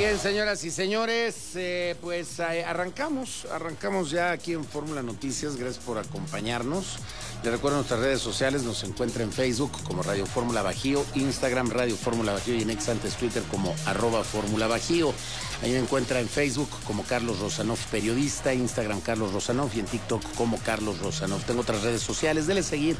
Bien, señoras y señores, arrancamos ya aquí en Fórmula Noticias. Gracias por acompañarnos. Les recuerdo nuestras redes sociales, nos encuentra en Facebook como Radio Fórmula Bajío, Instagram Radio Fórmula Bajío y en ex antes Twitter como @Fórmula Bajío. Ahí me encuentra en Facebook como Carlos Rosanov Periodista, Instagram Carlos Rosanov y en TikTok como Carlos Rosanov. Tengo otras redes sociales, dele seguir.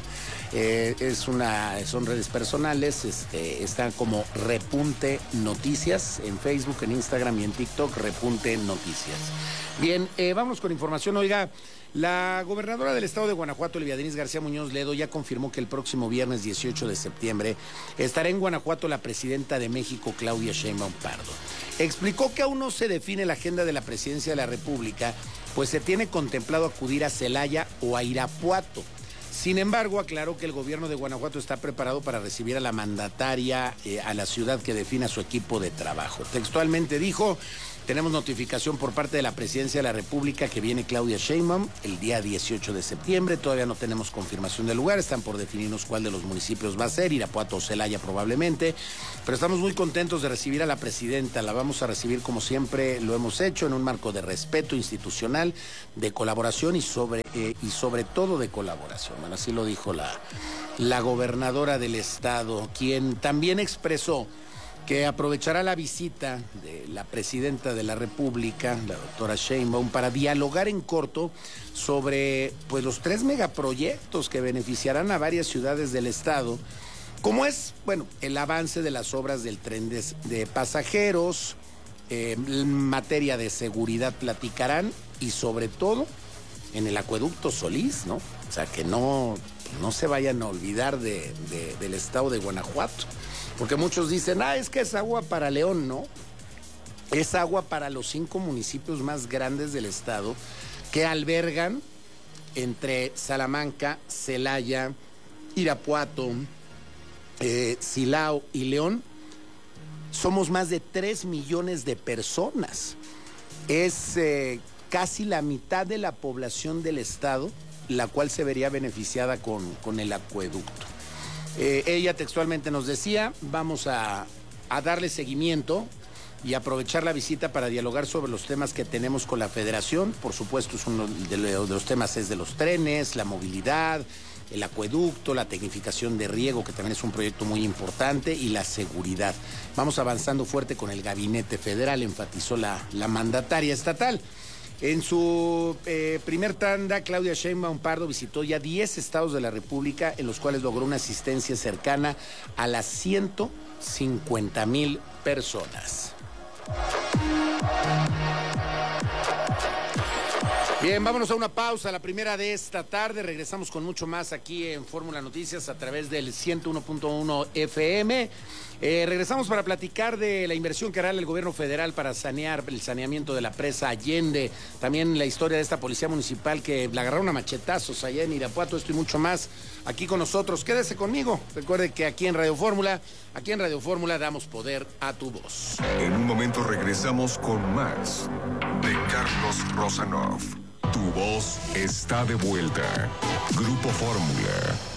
Son redes personales, están como Repunte Noticias en Facebook, en Instagram y en TikTok, Repunte Noticias. Bien, vamos con información. Oiga, la gobernadora del estado de Guanajuato, Olivia Denise García Muñoz Ledo, ya confirmó que el próximo viernes 18 de septiembre estará en Guanajuato la presidenta de México, Claudia Sheinbaum Pardo. Explicó que aún no se define la agenda de la presidencia de la República, pues se tiene contemplado acudir a Celaya o a Irapuato. Sin embargo, aclaró que el gobierno de Guanajuato está preparado para recibir a la mandataria a la ciudad que defina su equipo de trabajo. Textualmente dijo: tenemos notificación por parte de la Presidencia de la República que viene Claudia Sheinbaum el día 18 de septiembre. Todavía no tenemos confirmación del lugar, están por definirnos cuál de los municipios va a ser, Irapuato o Celaya probablemente. Pero estamos muy contentos de recibir a la presidenta. La vamos a recibir como siempre lo hemos hecho, en un marco de respeto institucional, de colaboración y sobre todo de colaboración. Bueno, así lo dijo la gobernadora del estado, quien también expresó que aprovechará la visita de la presidenta de la República, la doctora Sheinbaum, para dialogar en corto sobre los 3 megaproyectos que beneficiarán a varias ciudades del estado, como es, el avance de las obras del tren de pasajeros, en materia de seguridad platicarán y sobre todo en el acueducto Solís, ¿no? O sea, que no se vayan a olvidar del estado de Guanajuato. Porque muchos dicen, es que es agua para León, ¿no? Es agua para los 5 municipios más grandes del estado que albergan entre Salamanca, Celaya, Irapuato, Silao y León. Somos más de 3 millones de personas. Es casi la mitad de la población del estado, la cual se vería beneficiada con el acueducto. Ella textualmente nos decía: vamos a darle seguimiento y aprovechar la visita para dialogar sobre los temas que tenemos con la federación. Por supuesto, uno de los temas es de los trenes, la movilidad, el acueducto, la tecnificación de riego, que también es un proyecto muy importante, y la seguridad. Vamos avanzando fuerte con el gabinete federal, enfatizó la mandataria estatal. En su primer tanda, Claudia Sheinbaum Pardo visitó ya 10 estados de la República, en los cuales logró una asistencia cercana a las 150,000 personas. Bien, vámonos a una pausa, la primera de esta tarde. Regresamos con mucho más aquí en Fórmula Noticias a través del 101.1 FM. Regresamos para platicar de la inversión que hará el gobierno federal para sanear el saneamiento de la presa Allende. También la historia de esta policía municipal que la agarraron a machetazos allá en Irapuato. Esto y mucho más aquí con nosotros. Quédese conmigo. Recuerde que aquí en Radio Fórmula damos poder a tu voz. En un momento regresamos con más de Carlos Rosanov. Tu voz está de vuelta. Grupo Fórmula.